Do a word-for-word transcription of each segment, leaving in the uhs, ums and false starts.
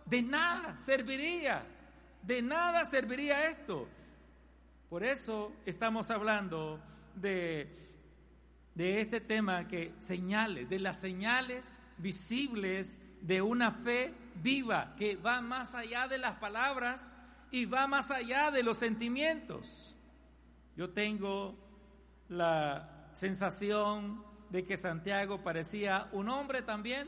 de nada serviría, de nada serviría esto. Por eso estamos hablando de, de este tema, que señales, de las señales visibles de una fe viva, que va más allá de las palabras y va más allá de los sentimientos. Yo tengo la sensación de que Santiago parecía un hombre también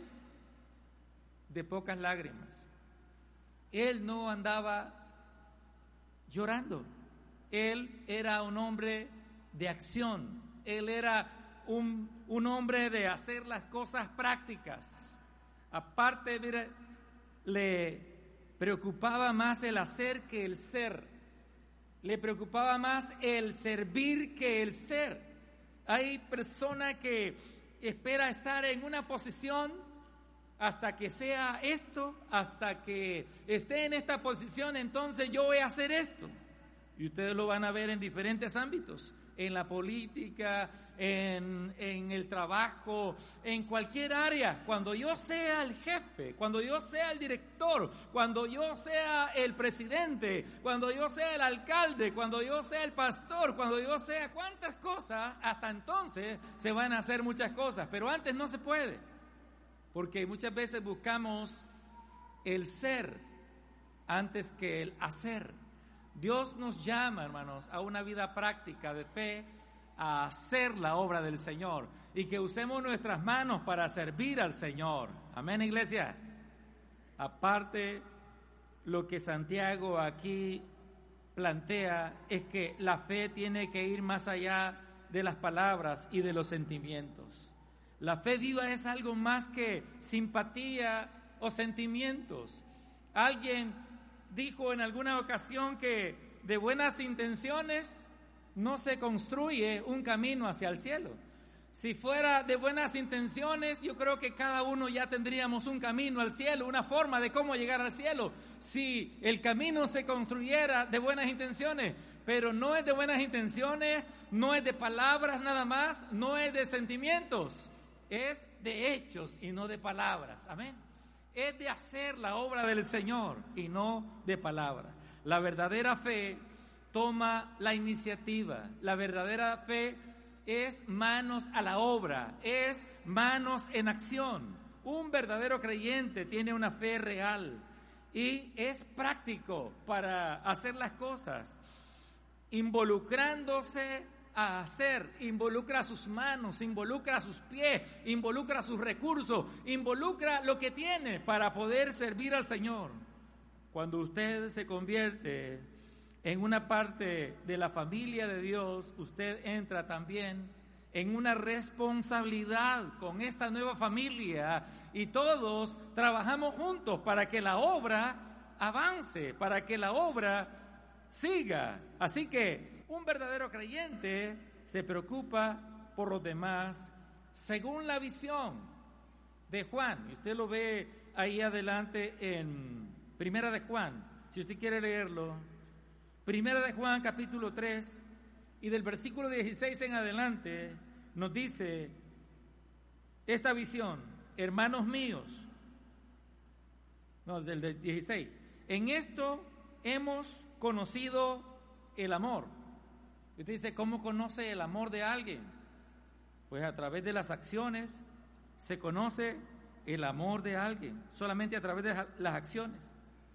de pocas lágrimas. Él no andaba llorando. Él era un hombre de acción. Él era un, un hombre de hacer las cosas prácticas. Aparte, mire, le preocupaba más el hacer que el ser. Le preocupaba más el servir que el ser. Hay persona que espera estar en una posición hasta que sea esto, hasta que esté en esta posición, entonces yo voy a hacer esto. Y ustedes lo van a ver en diferentes ámbitos, en la política, en, en el trabajo, en cualquier área. Cuando yo sea el jefe, cuando yo sea el director, cuando yo sea el presidente, cuando yo sea el alcalde, cuando yo sea el pastor, cuando yo sea cuántas cosas, hasta entonces se van a hacer muchas cosas, pero antes no se puede, porque muchas veces buscamos el ser antes que el hacer. Dios nos llama, hermanos, a una vida práctica de fe, a hacer la obra del Señor y que usemos nuestras manos para servir al Señor. Amén, iglesia. Aparte, lo que Santiago aquí plantea es que la fe tiene que ir más allá de las palabras y de los sentimientos. La fe viva es algo más que simpatía o sentimientos. Alguien dijo en alguna ocasión que de buenas intenciones no se construye un camino hacia el cielo. Si fuera de buenas intenciones, yo creo que cada uno ya tendríamos un camino al cielo, una forma de cómo llegar al cielo. Si el camino se construyera de buenas intenciones, pero no es de buenas intenciones, no es de palabras nada más, no es de sentimientos, es de hechos y no de palabras. Amén. Es de hacer la obra del Señor y no de palabra. La verdadera fe toma la iniciativa. La verdadera fe es manos a la obra, es manos en acción. Un verdadero creyente tiene una fe real y es práctico para hacer las cosas, involucrándose a hacer, involucra sus manos, involucra sus pies, involucra sus recursos, involucra lo que tiene para poder servir al Señor. Cuando usted se convierte en una parte de la familia de Dios, usted entra también en una responsabilidad con esta nueva familia y todos trabajamos juntos para que la obra avance, para que la obra siga. Así que un verdadero creyente se preocupa por los demás según la visión de Juan. Y usted lo ve ahí adelante en Primera de Juan, si usted quiere leerlo. Primera de Juan, capítulo tres, y del versículo dieciséis en adelante, nos dice esta visión: hermanos míos, no, del, del dieciséis, en esto hemos conocido el amor. Y usted dice, ¿cómo conoce el amor de alguien? Pues a través de las acciones se conoce el amor de alguien, solamente a través de las acciones.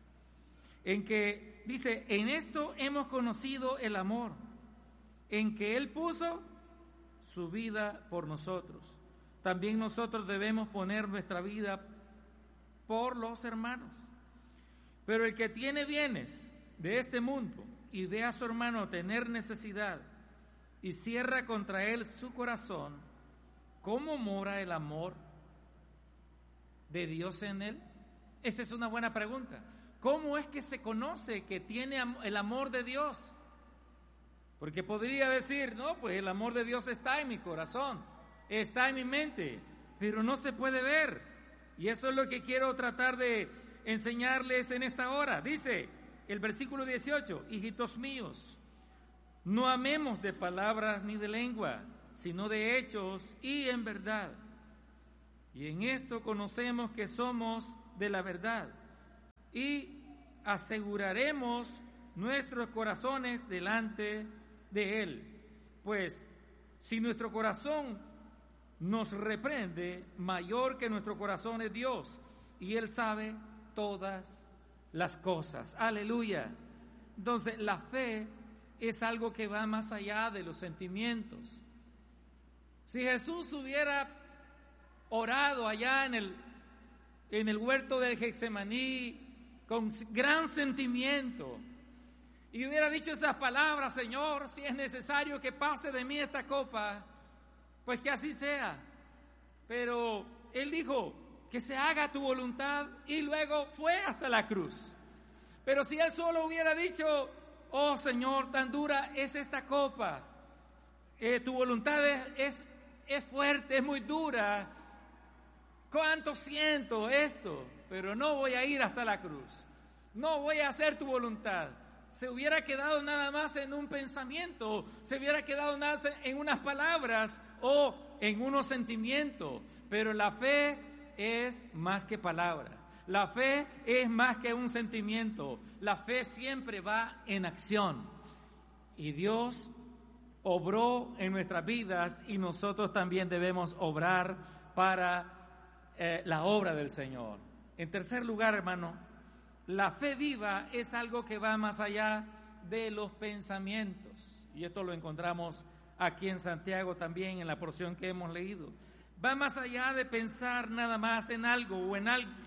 En que dice, en esto hemos conocido el amor, en que Él puso su vida por nosotros. También nosotros debemos poner nuestra vida por los hermanos. Pero el que tiene bienes de este mundo y ve a su hermano tener necesidad y cierra contra él su corazón, ¿cómo mora el amor de Dios en él? Esa es una buena pregunta. ¿Cómo es que se conoce que tiene el amor de Dios? Porque podría decir, no, pues el amor de Dios está en mi corazón, está en mi mente, pero no se puede ver. Y eso es lo que quiero tratar de enseñarles en esta hora. Dice el versículo dieciocho, hijitos míos, no amemos de palabras ni de lengua, sino de hechos y en verdad. Y en esto conocemos que somos de la verdad y aseguraremos nuestros corazones delante de Él. Pues si nuestro corazón nos reprende, mayor que nuestro corazón es Dios, y Él sabe todas las cosas. Aleluya. Entonces, la fe es algo que va más allá de los sentimientos. Si Jesús hubiera orado allá en el, en el huerto del Getsemaní con gran sentimiento y hubiera dicho esas palabras: Señor, si es necesario que pase de mí esta copa, pues que así sea. Pero Él dijo: que se haga tu voluntad, y luego fue hasta la cruz. Pero si Él solo hubiera dicho: oh Señor, tan dura es esta copa, eh, tu voluntad es, es, es fuerte, es muy dura, cuánto siento esto, pero no voy a ir hasta la cruz, no voy a hacer tu voluntad. Se hubiera quedado nada más en un pensamiento, se hubiera quedado nada más en unas palabras o en unos sentimientos. Pero la fe es más que palabra, la fe es más que un sentimiento, la fe siempre va en acción. Y Dios obró en nuestras vidas y nosotros también debemos obrar para eh, la obra del Señor. En tercer lugar, hermano, la fe viva es algo que va más allá de los pensamientos. Y esto lo encontramos aquí en Santiago también, en la porción que hemos leído. Va más allá de pensar nada más en algo o en alguien.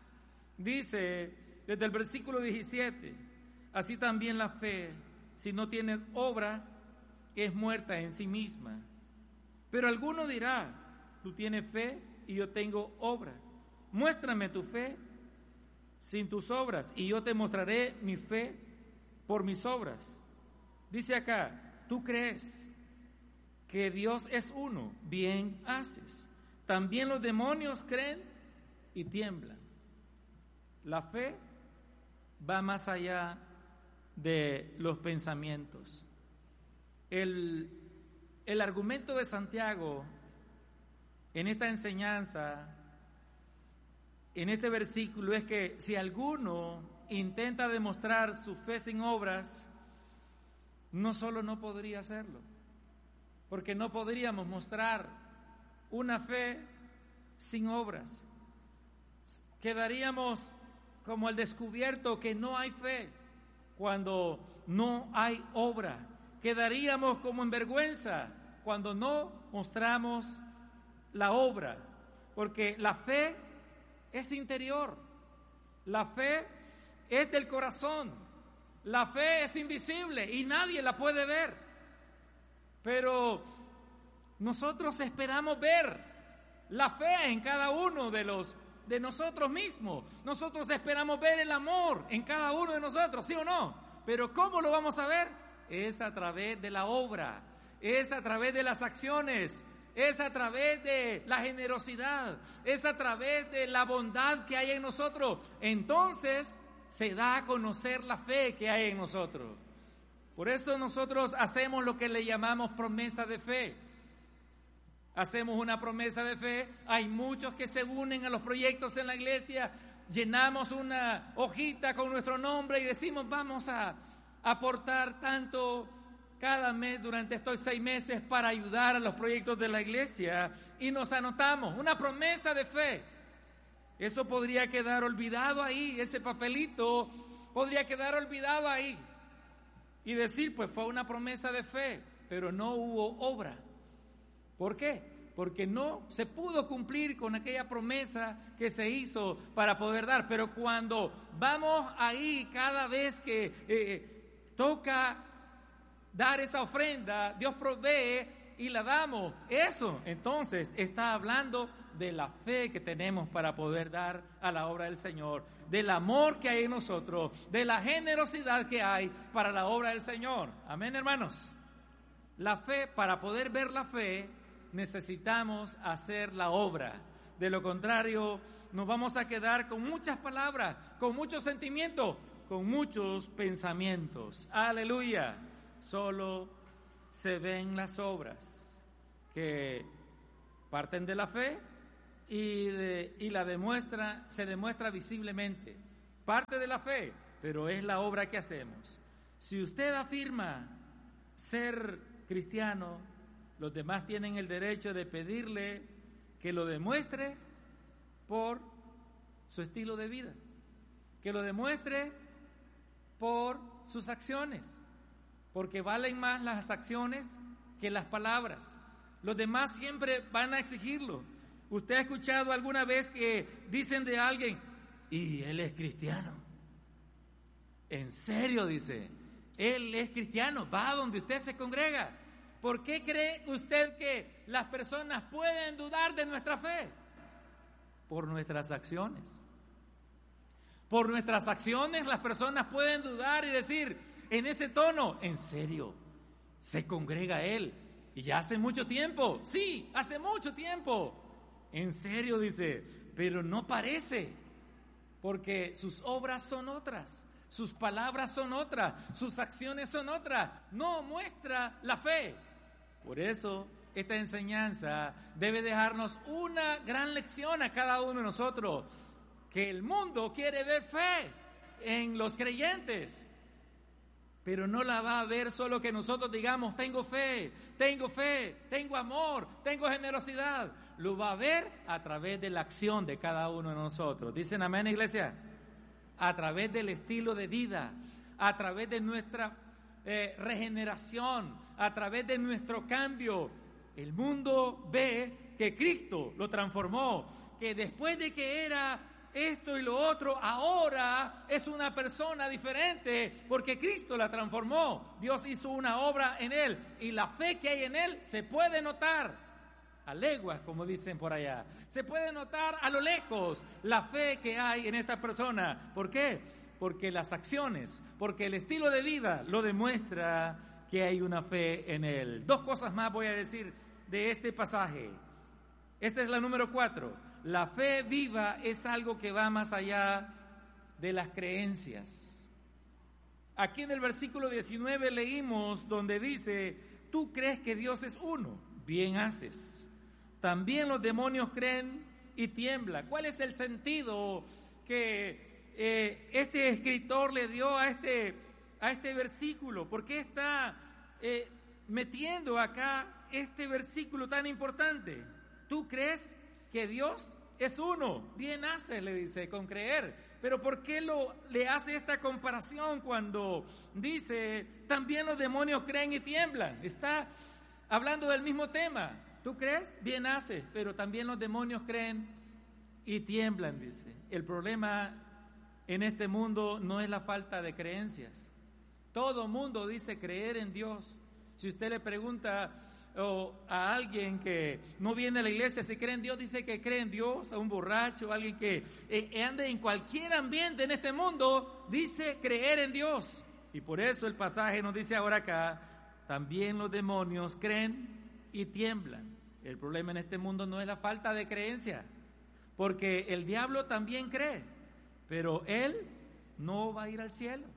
Dice desde el versículo diecisiete: así también la fe, si no tiene obra, es muerta en sí misma. Pero alguno dirá: tú tienes fe y yo tengo obra. Muéstrame tu fe sin tus obras, y yo te mostraré mi fe por mis obras. Dice acá: tú crees que Dios es uno, bien haces. También los demonios creen y tiemblan. La fe va más allá de los pensamientos. El, el argumento de Santiago en esta enseñanza, en este versículo, es que si alguno intenta demostrar su fe sin obras, no solo no podría hacerlo, porque no podríamos mostrar una fe sin obras. Quedaríamos como al descubierto que no hay fe cuando no hay obra. Quedaríamos como en vergüenza cuando no mostramos la obra, porque la fe es interior, la fe es del corazón, la fe es invisible y nadie la puede ver, pero nosotros esperamos ver la fe en cada uno de los de nosotros mismos. Nosotros esperamos ver el amor en cada uno de nosotros, ¿sí o no? Pero ¿cómo lo vamos a ver? Es a través de la obra, es a través de las acciones, es a través de la generosidad, es a través de la bondad que hay en nosotros. Entonces se da a conocer la fe que hay en nosotros. Por eso nosotros hacemos lo que le llamamos promesa de fe. Hacemos una promesa de fe. Hay muchos que se unen a los proyectos en la iglesia. Llenamos una hojita con nuestro nombre y decimos: vamos a aportar tanto cada mes durante estos seis meses para ayudar a los proyectos de la iglesia. Y nos anotamos una promesa de fe. Eso podría quedar olvidado ahí, ese papelito podría quedar olvidado ahí. Y decir: pues fue una promesa de fe, pero no hubo obra. ¿Por qué? Porque no se pudo cumplir con aquella promesa que se hizo para poder dar. Pero cuando vamos ahí cada vez que eh, toca dar esa ofrenda, Dios provee y la damos. Eso entonces está hablando de la fe que tenemos para poder dar a la obra del Señor, del amor que hay en nosotros, de la generosidad que hay para la obra del Señor. Amén, hermanos. La fe, para poder ver la fe, necesitamos hacer la obra. De lo contrario, nos vamos a quedar con muchas palabras, con muchos sentimientos, con muchos pensamientos. Aleluya. Solo se ven las obras que parten de la fe y, de, y la demuestra, se demuestra visiblemente parte de la fe, pero es la obra que hacemos. Si usted afirma ser cristiano, los demás tienen el derecho de pedirle que lo demuestre por su estilo de vida, que lo demuestre por sus acciones, porque valen más las acciones que las palabras. Los demás siempre van a exigirlo. ¿Usted ha escuchado alguna vez que dicen de alguien, y él es cristiano? ¿En serio? Dice, él es cristiano, va donde usted se congrega. ¿Por qué cree usted que las personas pueden dudar de nuestra fe? Por nuestras acciones. Por nuestras acciones las personas pueden dudar y decir, en ese tono, ¿en serio? ¿Se congrega él? ¿Y ya hace mucho tiempo? Sí, hace mucho tiempo. En serio, dice, pero no parece, porque sus obras son otras, sus palabras son otras, sus acciones son otras, no muestra la fe. Por eso, esta enseñanza debe dejarnos una gran lección a cada uno de nosotros, que el mundo quiere ver fe en los creyentes, pero no la va a ver solo que nosotros digamos, tengo fe, tengo fe, tengo amor, tengo generosidad. Lo va a ver a través de la acción de cada uno de nosotros. ¿Dicen amén, iglesia? A través del estilo de vida, a través de nuestra eh, regeneración, a través de nuestro cambio. El mundo ve que Cristo lo transformó, que después de que era esto y lo otro, ahora es una persona diferente porque Cristo la transformó. Dios hizo una obra en él y la fe que hay en él se puede notar a leguas, como dicen por allá. Se puede notar a lo lejos la fe que hay en esta persona. ¿Por qué? Porque las acciones, porque el estilo de vida lo demuestra que hay una fe en él. Dos cosas más voy a decir de este pasaje. Esta es la número cuatro. La fe viva es algo que va más allá de las creencias. Aquí en el versículo diecinueve leímos donde dice, tú crees que Dios es uno, bien haces. También los demonios creen y tiemblan. ¿Cuál es el sentido que eh, este escritor le dio a este, a este versículo? ¿Por qué está eh, metiendo acá este versículo tan importante? ¿Tú crees que Dios es uno? Bien haces, le dice, con creer. Pero ¿por qué lo, le hace esta comparación cuando dice, también los demonios creen y tiemblan? Está hablando del mismo tema. ¿Tú crees? Bien haces, pero también los demonios creen y tiemblan, dice. El problema en este mundo no es la falta de creencias. Todo mundo dice creer en Dios. Si usted le pregunta o a alguien que no viene a la iglesia si cree en Dios, dice que cree en Dios. A un borracho, a alguien que eh, ande en cualquier ambiente en este mundo, dice creer en Dios. Y por eso el pasaje nos dice ahora acá, también los demonios creen y tiemblan. El problema en este mundo no es la falta de creencia, porque el diablo también cree, pero él no va a ir al cielo.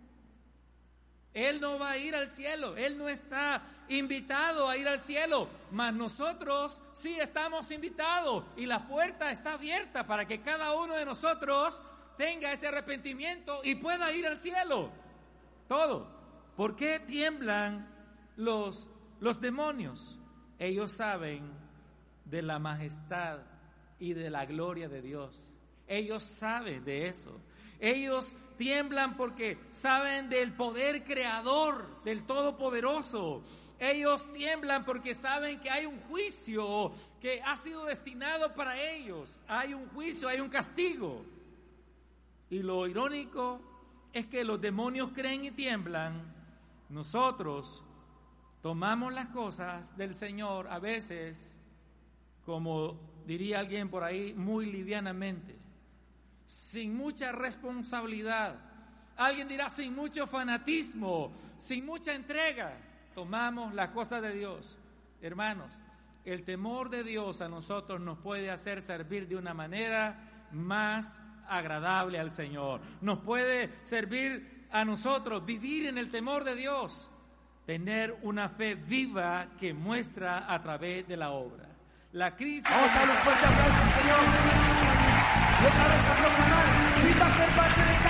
Él no va a ir al cielo, él no está invitado a ir al cielo, mas nosotros sí estamos invitados y la puerta está abierta para que cada uno de nosotros tenga ese arrepentimiento y pueda ir al cielo. Todo. ¿Por qué tiemblan los, los demonios? Ellos saben de la majestad y de la gloria de Dios. Ellos saben de eso. Ellos tiemblan porque saben del poder creador, del Todopoderoso. Ellos tiemblan porque saben que hay un juicio que ha sido destinado para ellos. Hay un juicio, hay un castigo. Y lo irónico es que los demonios creen y tiemblan. Nosotros tomamos las cosas del Señor a veces, como diría alguien por ahí, muy livianamente, sin mucha responsabilidad. Alguien dirá sin mucho fanatismo, sin mucha entrega. Tomamos las cosas de Dios. Hermanos, el temor de Dios a nosotros nos puede hacer servir de una manera más agradable al Señor. Nos puede servir a nosotros vivir en el temor de Dios, tener una fe viva que muestra a través de la obra. La crisis... Vamos a dar un fuerte aplauso al Señor. Y otra vez a proclamar, viva ser parte de